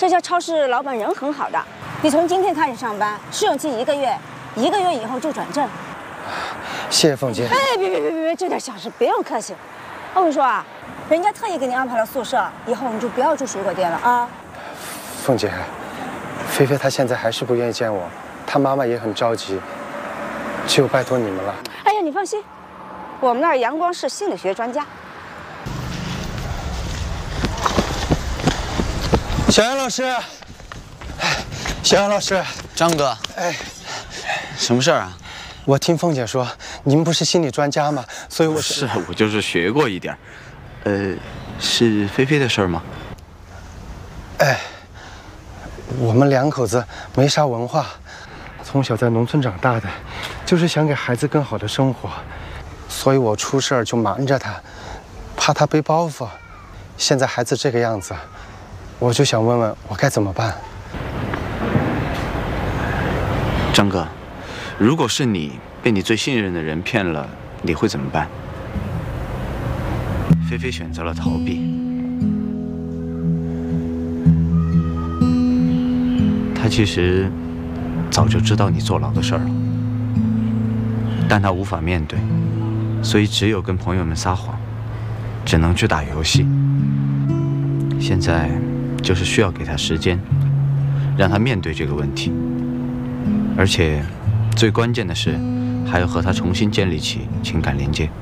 这家超市老板人很好的，你从今天开始上班，试用期1个月，1个月以后就转正。 谢谢凤姐。 哎，别，这点小事不用客气。我跟你说啊，人家特意给你安排了宿舍，以后你就不要住水果店了啊。 凤姐，菲菲她现在还是不愿意见我，她妈妈也很着急，只有拜托你们了。 哎呀，你放心，我们那儿阳光是心理学专家。 小杨老师，小杨老师， 张哥， 哎， 什么事儿啊？ 我听凤姐说，你们不是心理专家吗？所以我我就是学过一点是菲菲的事儿吗？ 哎，我们2口子没啥文化，从小在农村长大的，就是想给孩子更好的生活，所以我出事儿就瞒着他，怕他背包袱。现在孩子这个样子，我就想问问我该怎么办。 张哥，如果是你被你最信任的人骗了，你会怎么办？菲菲选择了逃避，她其实早就知道你坐牢的事儿了，但她无法面对，所以只有跟朋友们撒谎，只能去打游戏。现在就是需要给她时间，让她面对这个问题，而且最关键的是，还要和她重新建立起情感连接。